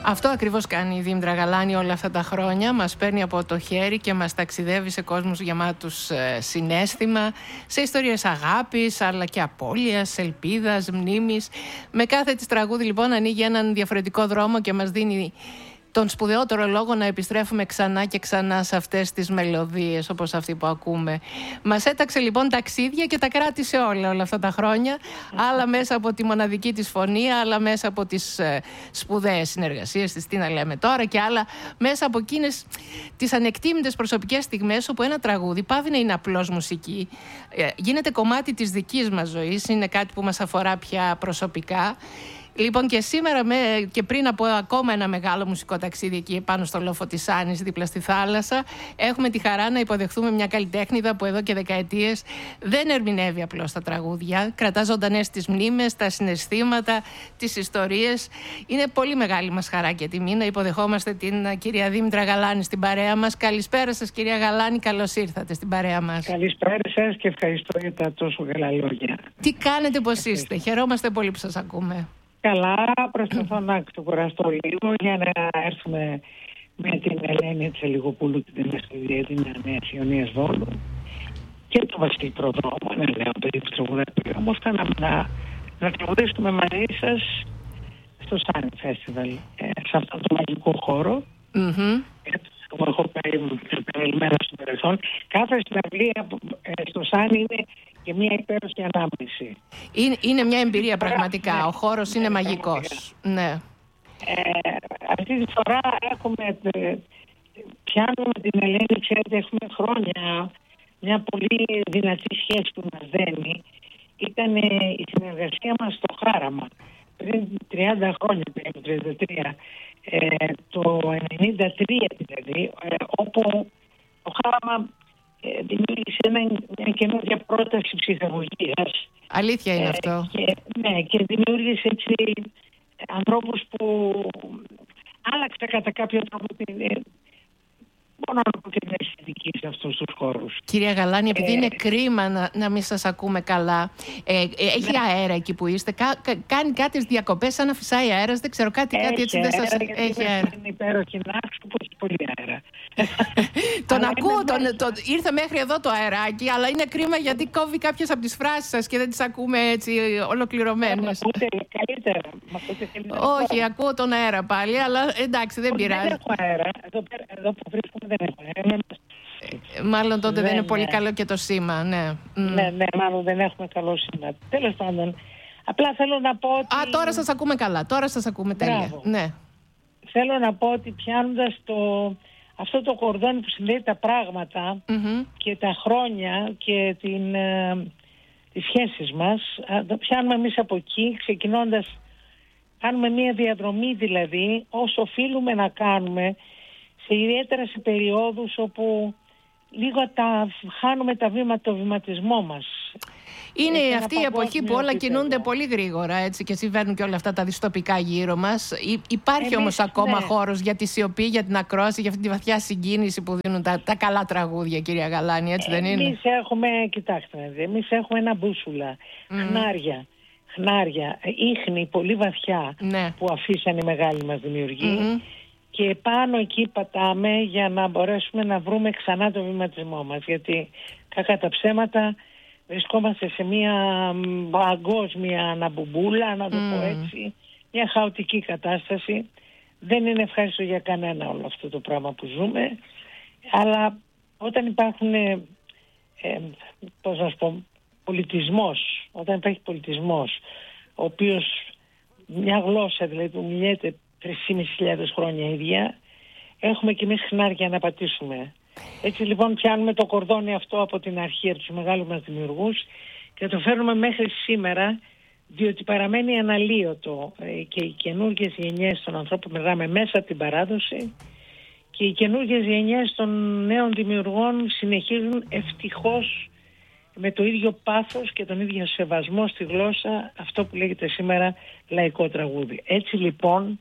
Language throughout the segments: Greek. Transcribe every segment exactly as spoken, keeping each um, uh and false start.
Αυτό ακριβώς κάνει η Δήμητρα Γαλάνη όλα αυτά τα χρόνια. Μας παίρνει από το χέρι και μας ταξιδεύει σε κόσμους γεμάτους ε, συναίσθημα, σε ιστορίες αγάπης, αλλά και απώλειας, ελπίδας, μνήμης. Με κάθε της τραγούδι λοιπόν ανοίγει έναν διαφορετικό δρόμο και μας δίνει τον σπουδαιότερο λόγο να επιστρέφουμε ξανά και ξανά σε αυτές τις μελωδίες όπως αυτή που ακούμε. Μας έταξε λοιπόν ταξίδια και τα κράτησε όλα όλα αυτά τα χρόνια, άλλα μέσα από τη μοναδική της φωνή, άλλα μέσα από τις ε, σπουδαίες συνεργασίες της, τι να λέμε τώρα, και άλλα μέσα από εκείνες τις ανεκτήμητες προσωπικές στιγμές όπου ένα τραγούδι πάβει να είναι απλώς μουσική, ε, γίνεται κομμάτι της δικής μας ζωής, είναι κάτι που μας αφορά πια προσωπικά. Λοιπόν, και σήμερα με, και πριν από ακόμα ένα μεγάλο μουσικό ταξίδι εκεί πάνω στο λόφο της Άνης, δίπλα στη θάλασσα, έχουμε τη χαρά να υποδεχθούμε μια καλλιτέχνηδα που εδώ και δεκαετίες δεν ερμηνεύει απλώς τα τραγούδια, κρατά ζωντανές τις μνήμες, τα συναισθήματα, τις ιστορίες. Είναι πολύ μεγάλη μας χαρά και τιμή να υποδεχόμαστε την κυρία Δήμητρα Γαλάνη στην παρέα μας. Καλησπέρα σας, κυρία Γαλάνη, καλώς ήρθατε στην παρέα μας. Καλησπέρα σας και ευχαριστώ για τα τόσο καλά λόγια. Τι κάνετε, πώς είστε? Χαιρόμαστε πολύ που σας ακούμε. Καλά, προσπαθώ να ξεκουραστώ λίγο για να έρθουμε με την Ελένη Τσελιγοπούλου, την Αστυνομία Νέας Ιωνίας Βόλου και το Βασίλη Προδρόμο, ένα λέω παιδί που τραγουδάει όμως, θέλαμε να, να τραγουδήσουμε μαζί σας στο Σάνι Φέστιβαλ, ε, σε αυτόν τον μαγικό χώρο. Mm-hmm. Που έχω περιμένα στο παρελθόν. Κάθε συναυλία στο Σάνι είναι και μια υπέροχη ανάμνηση. Είναι, είναι μια εμπειρία πραγματικά. Ναι, ο χώρος είναι, είναι μαγικός. Ναι. Ε, αυτή τη φορά έχουμε, πιάνουμε την Ελένη, ξέρετε, έχουμε χρόνια μια πολύ δυνατή σχέση που μας δένει. Ήταν η συνεργασία μας στο Χάραμα. Πριν τριάντα χρόνια, περίπου τριάντα τρία, ε, το ενενήντα τρία δηλαδή, ε, όπου το Χάραμα ε, δημιούργησε ένα, μια καινούργια πρόταση ψυχαγωγίας. Αλήθεια είναι ε, αυτό. Και, ναι, και δημιούργησε έτσι ανθρώπους που άλλαξε κατά κάποιο τρόπο την, ε, μόνο από την αισθητική σε αυτούς τους χώρους. Κυρία Γαλάνη, επειδή ε, είναι κρίμα να, να μην σας ακούμε καλά, ε, ε, έχει ναι. αέρα εκεί που είστε, κα, κα, κάνει κάτι διακοπές σαν να φυσάει αέρας, δεν ξέρω, κάτι, έχει κάτι έτσι δεν σας αέρα, έχει αέρα. Είναι υπέροχη ναύση που έχει πολύ αέρα. Τον ακούω, τον, τον, ήρθε μέχρι εδώ το αεράκι, αλλά είναι κρίμα γιατί κόβει κάποιες από τις φράσεις σας και δεν τις ακούμε έτσι ολοκληρωμένες. Μα ακούτε καλύτερα. Όχι, ακούω τον αέρα πάλι, αλλά εντάξει, δεν πειράζει. Δεν έχω αέρα, εδώ, εδώ που βρίσκομαι δεν έχω αέρα. Ε, μάλλον τότε δεν, δεν είναι πολύ ναι. καλό και το σήμα, ναι. Ναι, ναι, μάλλον δεν έχουμε καλό σήμα. Τέλος πάντων, απλά θέλω να πω ότι... Α, τώρα σας ακούμε καλά, τώρα σας ακούμε τέλεια. Ναι. Θέλω να πω ότι πιάνοντας το... αυτό το κορδόνι που συνδέει τα πράγματα mm-hmm. και τα χρόνια και την, ε, τις σχέσεις μας, το πιάνουμε εμείς από εκεί, ξεκινώντας, κάνουμε μια διαδρομή δηλαδή, όσο οφείλουμε να κάνουμε, σε ιδιαίτερα σε περιόδους όπου λίγο τα, χάνουμε τα βήματα, το βηματισμό μας. Είναι Έχει αυτή η εποχή που όλα κινούνται πολύ γρήγορα, έτσι, και συμβαίνουν και όλα αυτά τα δυστοπικά γύρω μας. Υ- υπάρχει Εμείς, όμως ακόμα ναι. χώρος για τη σιωπή, για την ακρόαση, για αυτή τη βαθιά συγκίνηση που δίνουν τα, τα καλά τραγούδια, κυρία Γαλάνη, έτσι δεν είναι? Εμείς έχουμε, κοιτάξτε, εμείς έχουμε ένα μπούσουλα, mm. χνάρια, χνάρια, ίχνη πολύ βαθιά ναι. που αφήσαν οι μεγάλοι μας δημιουργοί. Mm-hmm. Και πάνω εκεί πατάμε για να μπορέσουμε να βρούμε ξανά το βηματισμό μας. Γιατί κακά τα ψέματα βρισκόμαστε σε μια παγκόσμια αναμπουμπούλα, να το mm. πω έτσι, μια χαοτική κατάσταση. Δεν είναι ευχάριστο για κανένα όλο αυτό το πράγμα που ζούμε. Αλλά όταν υπάρχουν, ε, ε, πώς να σου πω, πολιτισμός, όταν υπάρχει πολιτισμός, ο οποίος μια γλώσσα δηλαδή που μιλιέται τρεις χιλιάδες πεντακόσιες χρόνια ίδια, έχουμε κι εμείς χνάρια να πατήσουμε. Έτσι λοιπόν πιάνουμε το κορδόνι αυτό από την αρχή, από τους μεγάλους μας δημιουργούς, και το φέρνουμε μέχρι σήμερα, διότι παραμένει αναλύωτο και οι καινούργιες γενιές των ανθρώπων μιλάμε μέσα από την παράδοση και οι καινούργιες γενιές των νέων δημιουργών συνεχίζουν ευτυχώς με το ίδιο πάθος και τον ίδιο σεβασμό στη γλώσσα αυτό που λέγεται σήμερα λαϊκό τραγούδι. Έτσι λοιπόν,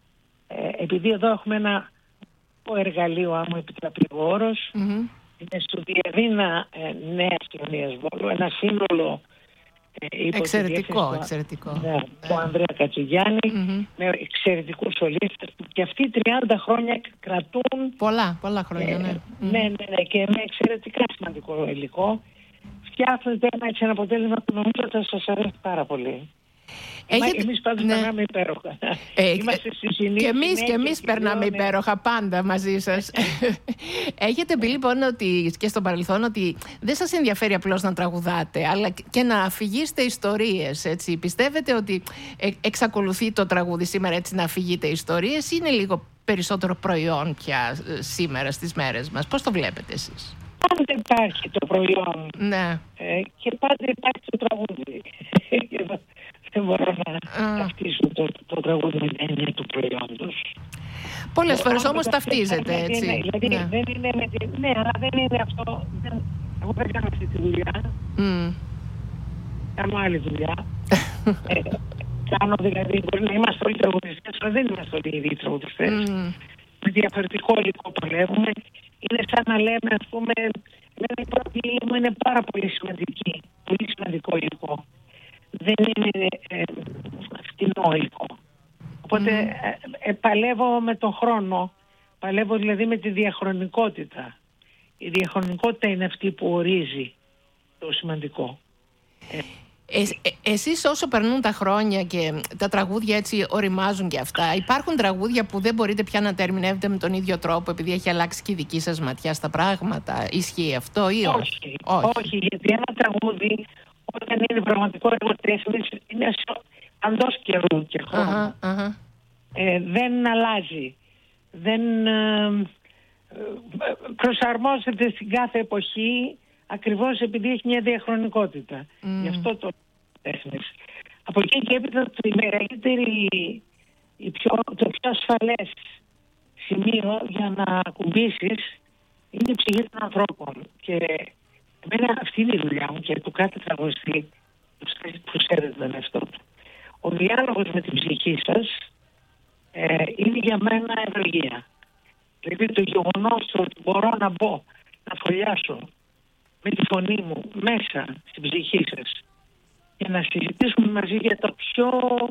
επειδή εδώ έχουμε ένα εργαλείο, αν μου επιτρέπει ο όρος, mm-hmm. είναι στο Διεδίνα ε, Νέας Ιωνίας Βόλου, ένα σύνολο Εξαιρετικό, εξαιρετικό. Ναι, ναι. Του Ανδρέα Κατσουγιάννη, mm-hmm. με εξαιρετικούς σολίστες και αυτοί τριάντα χρόνια κρατούν. Πολλά, πολλά χρόνια, ναι. Ε, ναι, ναι, ναι, και με εξαιρετικά σημαντικό υλικό. Φτιάχνετε ένα, έτσι, ένα αποτέλεσμα που νομίζω ότι θα σας αρέσει πάρα πολύ. Έχετε... Εμείς πάντως ναι. περνάμε υπέροχα. Ε, Είμαστε στη συνήθεια. Και εμείς, και εμείς περνάμε ναι. υπέροχα πάντα μαζί σας. Έχετε πει λοιπόν ότι, και στο παρελθόν, ότι δεν σας ενδιαφέρει απλώς να τραγουδάτε, αλλά και να αφηγήσετε ιστορίες. Έτσι. Πιστεύετε ότι εξακολουθεί το τραγούδι σήμερα έτσι να αφηγείτε ιστορίες ή είναι λίγο περισσότερο προϊόν πια σήμερα στις μέρες μας? Πώς το βλέπετε εσείς? Πάντα υπάρχει το προϊόν ναι. ε, και πάντα υπάρχει το τραγούδι. Δεν μπορώ να ταυτίσω το, το τραγούδι με την έννοια του προϊόντος. Πολλές φορές όμως ταυτίζεται, έτσι. Είναι, δηλαδή ναι. δεν είναι με την... Ναι, αλλά δεν είναι αυτό... Δεν... Εγώ δεν κάνω αυτή τη δουλειά. Mm. Κάνω άλλη δουλειά. ε, κάνω δηλαδή... Μπορεί να είμαστε όλοι τραγουδιστές, αλλά δεν είμαστε όλοι οι ίδιοι τραγουδιστές. Mm. Με διαφορετικό υλικό παλεύουμε. Είναι σαν να λέμε, ας πούμε... Η πρώτη ύλη είναι πάρα πολύ σημαντική. Πολύ σημαντικό υλικό. Δεν είναι ε, φτηνό υλικό. Οπότε mm. ε, ε, παλεύω με τον χρόνο. Παλεύω δηλαδή με τη διαχρονικότητα. Η διαχρονικότητα είναι αυτή που ορίζει το σημαντικό. Ε, ε, ε, εσείς όσο περνούν τα χρόνια και τα τραγούδια έτσι οριμάζουν και αυτά, υπάρχουν τραγούδια που δεν μπορείτε πια να τα ερμηνεύετε με τον ίδιο τρόπο επειδή έχει αλλάξει και η δική σας ματιά στα πράγματα? Ισχύει αυτό ή όχι? Όχι, όχι. όχι γιατί ένα τραγούδι όταν είναι πραγματικό έργο τέχνης είναι παντός καιρού και χρόνου. Uh-huh, uh-huh. Ε, δεν αλλάζει. Δεν ε, ε, προσαρμόζεται στην κάθε εποχή ακριβώς επειδή έχει μια διαχρονικότητα. Mm. Γι' αυτό το τέχνης. Από εκεί και έπειτα το μεγαλύτερη, η πιο, το πιο ασφαλές σημείο για να ακουμπήσεις είναι η ψυχή των ανθρώπων. Και εμένα αυτή είναι η δουλειά μου και του κάθε τραγουδιστή που ξέρετε τον εαυτό του. Ο διάλογος με την ψυχή σας ε, είναι για μένα ευλογία. Δηλαδή το γεγονός ότι μπορώ να μπω, να φωλιάσω με τη φωνή μου μέσα στην ψυχή σας και να συζητήσουμε μαζί για το πιο,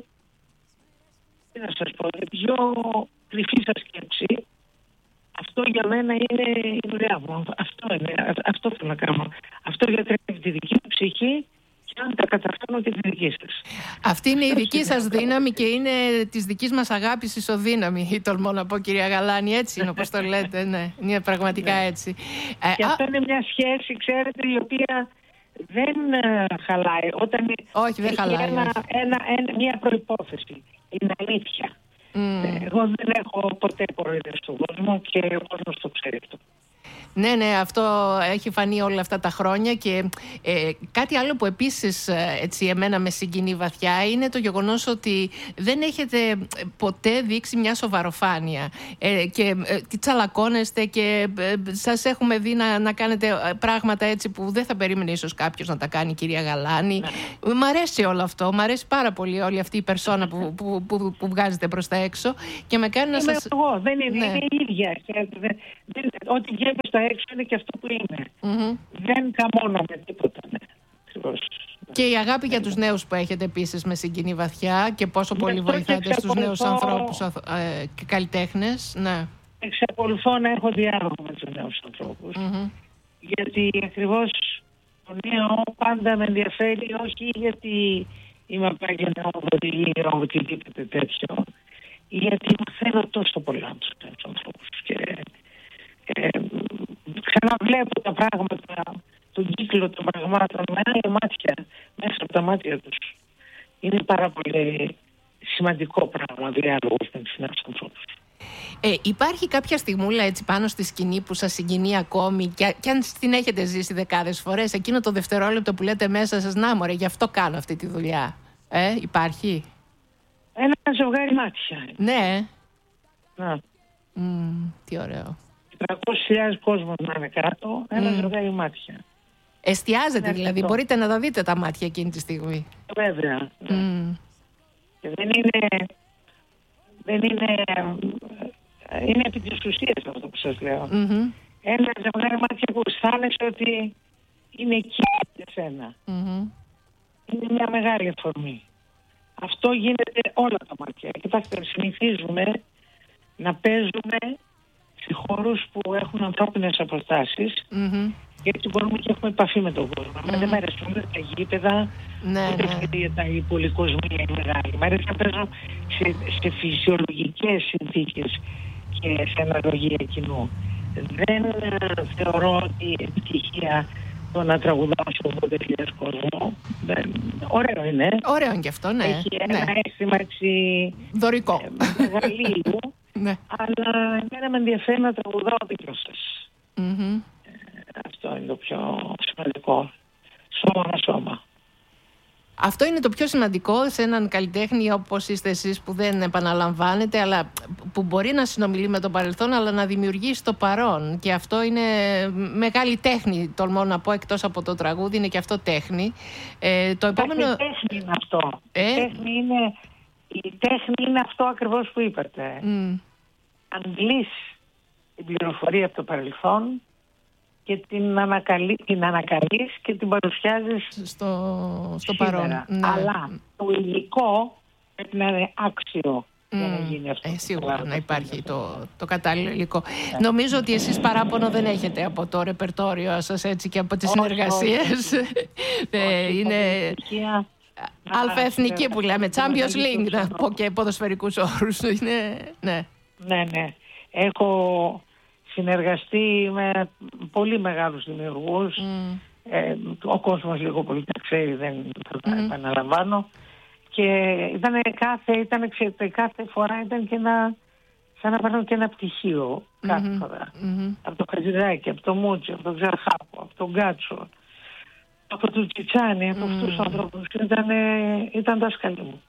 τι να σας πω, πιο κρυφή σας σκέψη. Αυτό για μένα είναι η δουλειά μου. Αυτό είναι, αυτό θέλω να κάνω. Αυτό γιατρεύει τη δική μου ψυχή και αν τα καταφέρνω και τη δική σας. Αυτή είναι η δική σας δύναμη και είναι της δικής μας αγάπης ισοδύναμη. Ή τολμώ να πω, κυρία Γαλάνη, έτσι είναι όπως το λέτε. Ναι, είναι πραγματικά έτσι. Και αυτό είναι μια σχέση, ξέρετε, η οποία δεν χαλάει. Όταν όχι, δεν χαλάει. Ένα, ένα, ένα, μια προϋπόθεση. Είναι αλήθεια. Mm. Εγώ δεν έχω ποτέ κοροϊδεύσει στον κόσμο και ο κόσμος το ξέρει αυτό. Ναι, ναι, αυτό έχει φανεί όλα αυτά τα χρόνια και ε, κάτι άλλο που επίσης έτσι, εμένα με συγκινεί βαθιά είναι το γεγονός ότι δεν έχετε ποτέ δείξει μια σοβαροφάνεια ε, και ε, τσαλακώνεστε και ε, σας έχουμε δει να, να κάνετε πράγματα έτσι που δεν θα περίμενε ίσως κάποιος να τα κάνει, κυρία Γαλάνη. Ναι. Μ' αρέσει όλο αυτό, μ' αρέσει πάρα πολύ όλη αυτή η περσόνα που, που, που, που βγάζετε προς τα έξω και με κάνει να είμαι σας... εγώ, δεν είναι, ναι. είναι η ίδια. Ό,τι βγαίνει στα έξω είναι και αυτό που είναι. Mm-hmm. Δεν καμώνω με τίποτα. Ναι. Και η αγάπη για τους νέους που έχετε επίσης με συγκινεί βαθιά και πόσο με πολύ βοηθάτε στους νέους ανθρώπους ε, και καλλιτέχνες. Ναι. Εξακολουθώ να έχω διάλογο με τους νέους ανθρώπους. Mm-hmm. Γιατί ακριβώς το νέο πάντα με ενδιαφέρει, όχι γιατί είμαι απαγεννόμενη ή οτιδήποτε τέτοιο, γιατί μαθαίνω τόσο πολλά από τους νέους ανθρώπους. Και Ε, ξαναβλέπω τα πράγματα, τον κύκλο των πραγμάτων με άλλα μάτια, μέσα από τα μάτια τους. Είναι πάρα πολύ σημαντικό πράγμα διάλογος με τους νέους ανθρώπους. Ε, υπάρχει κάποια στιγμούλα έτσι πάνω στη σκηνή που σας συγκινεί ακόμη και, και αν την έχετε ζήσει δεκάδες φορές, εκείνο το δευτερόλεπτο που λέτε μέσα σας, να μωρέ, γι' αυτό κάνω αυτή τη δουλειά. Ε, υπάρχει? Ένα ζευγάρι μάτια. Ναι. Να. Mm, τι ωραίο. τριακόσιες χιλιάδες κόσμος να είναι κάτω, ένα mm. ζευγάρι μάτια. Εστιάζετε δηλαδή, αυτό. Μπορείτε να τα δείτε τα μάτια εκείνη τη στιγμή. Βέβαια. Mm. Και δεν είναι, δεν είναι, είναι επί της ουσίας αυτό που σας λέω. Mm-hmm. Ένα ζευγάρι μάτια που αισθάνεσαι ότι είναι εκεί για σένα. Mm-hmm. είναι μια μεγάλη αφορμή. Αυτό γίνεται όλα τα μάτια. Κοιτάξτε, συνηθίζουμε να παίζουμε σε χώρους που έχουν ανθρώπινες αποστάσεις, mm-hmm. γιατί μπορούμε και έχουμε επαφή με τον κόσμο. Mm-hmm. Δεν μ' αρέσουν τα γήπεδα, ναι, ούτε ναι. τα πολυκοσμία είναι μεγάλη. Μ' αρέσει να παίζω σε, σε φυσιολογικές συνθήκες και σε αναλογία κοινού. Δεν uh, θεωρώ ότι η επιτυχία το να τραγουδάω σε ογδόντα χιλιάδες κόσμο. Ωραίο είναι. Ωραίο είναι και αυτό, ναι. Έχει ένα ναι. αίσθημα έτσι δωρικό. Μεγαλείου. Ναι. Αλλά εμένα με ενδιαφέρει να τραγουδάω δίπλα σας. Mm-hmm. Ε, αυτό είναι το πιο σημαντικό. Σώμα με σώμα. Αυτό είναι το πιο σημαντικό σε έναν καλλιτέχνη όπως είστε εσείς, που δεν επαναλαμβάνεται, αλλά που μπορεί να συνομιλεί με το παρελθόν, αλλά να δημιουργεί στο παρόν. Και αυτό είναι μεγάλη τέχνη, τολμώ να πω, εκτός από το τραγούδι, είναι και αυτό τέχνη. Ε, το επόμενο... Η τέχνη είναι αυτό. Ε? Η, τέχνη είναι... η τέχνη είναι αυτό ακριβώς που είπατε. Mm. Αντλείς την πληροφορία από το παρελθόν και την, ανακαλύ... την ανακαλείς και την παρουσιάζεις στο, στο παρόν. Ναι. Αλλά το υλικό πρέπει να είναι άξιο mm. για να γίνει αυτό. Ε, σίγουρα να υπάρχει το, το κατάλληλο υλικό. Yeah. Νομίζω ότι εσείς παράπονο δεν έχετε από το ρεπερτόριο σας, έτσι, και από τις συνεργασίες. Είναι αλφαεθνική που λέμε, Champions League, να πω και ποδοσφαιρικούς όρους. Είναι, ναι. ναι, ναι. Έχω συνεργαστεί με πολύ μεγάλους δημιουργούς. Mm. Ε, ο κόσμος λίγο πολύ τα ξέρει, δεν θα τα mm. επαναλαμβάνω. Και ήταν κάθε, ήταν, ξέρετε, κάθε φορά ήταν και ένα, σαν να πάρω και ένα πτυχίο κάθε mm-hmm. φορά. Mm-hmm. Από το Χατζηδάκη, από το Μούτσι, από τον Ξαρχάπο, από τον Γκάτσο, από τον Τσιτσάνι, από mm. αυτούς τους ανθρώπους. Ήταν, ήταν δάσκαλοι μου.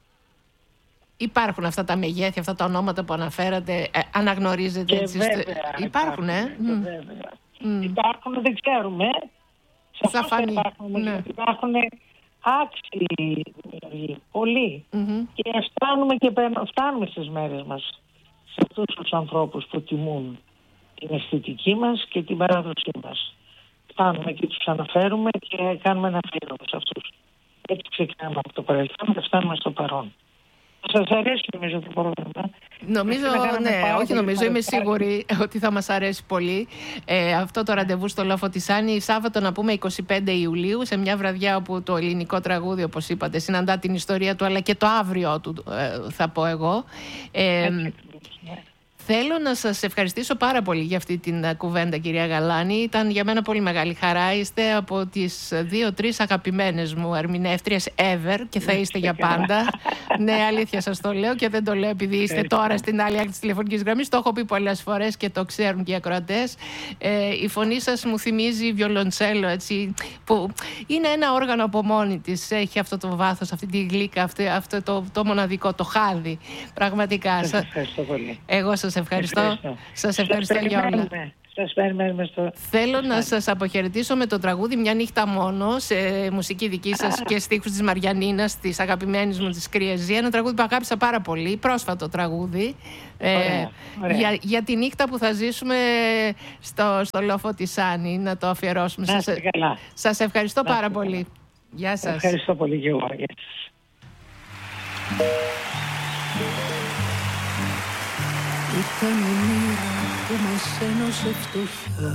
Υπάρχουν αυτά τα μεγέθη, αυτά τα ονόματα που αναφέρατε, ε, αναγνωρίζετε και έτσι? Βέβαια, υπάρχουν, υπάρχουν, ε? Και mm. βέβαια. Mm. Υπάρχουν, δεν ξέρουμε. Θα φανεί. Υπάρχουν, ναι. υπάρχουν άξιοι δημιουργοί, πολλοί. Mm-hmm. Και φτάνουμε, και φτάνουμε στις μέρες μας σε αυτούς τους ανθρώπους που τιμούν την αισθητική μας και την παράδοσή μας. Φτάνουμε και τους αναφέρουμε και κάνουμε ένα αφιέρωμα σε αυτούς. Έτσι ξεκινάμε από το παρελθόν και φτάνουμε στο παρόν. Σας αρέσει νομίζω το πρόγραμμα? Νομίζω, ναι, όχι νομίζω, είμαι σίγουρη ότι θα μας αρέσει πολύ. Ε, αυτό το ραντεβού στο Λοφωτισάνη, Σάββατο να πούμε εικοστή πέμπτη Ιουλίου, σε μια βραδιά όπου το ελληνικό τραγούδι, όπως είπατε, συναντά την ιστορία του, αλλά και το αύριο του, ε, θα πω εγώ. Ε, Θέλω να σας ευχαριστήσω πάρα πολύ για αυτή την κουβέντα, κυρία Γαλάνη. Ήταν για μένα πολύ μεγάλη χαρά. Είστε από τις δύο-τρεις αγαπημένες μου ερμηνεύτριες ever και θα είστε για πάντα. Ναι, αλήθεια σας το λέω και δεν το λέω επειδή είστε τώρα στην άλλη άκρη της τηλεφωνικής γραμμής. Το έχω πει πολλές φορές και το ξέρουν και οι ακροατές. Ε, η φωνή σας μου θυμίζει βιολοντσέλο, έτσι, που είναι ένα όργανο από μόνη της. Έχει αυτό το βάθος, αυτή τη γλύκα, αυτό, αυτό το, το μοναδικό, το χάδι. Πραγματικά. Σας ευχαριστώ πολύ. Εγώ σας ευχαριστώ. ευχαριστώ. Σας ευχαριστώ σας για όλα. Σας περιμένουμε στο... Θέλω να σας αποχαιρετήσω με το τραγούδι «Μια νύχτα μόνο», σε μουσική δική σας και στίχους της Μαριανίνας, της αγαπημένης μου της Κρυεζή. Ένα τραγούδι που αγάπησα πάρα πολύ, πρόσφατο τραγούδι. Ωραία, ε, ωραία. Για, για τη νύχτα που θα ζήσουμε στο, στο Λοφωτισάνη, να το αφιερώσουμε. Να σας, καλά. σας ευχαριστώ να πάρα καλά. πολύ. Γεια σας. Ευχαριστώ πολύ και εγώ. Ήταν η μοίρα που μας ένωσε φτωχιά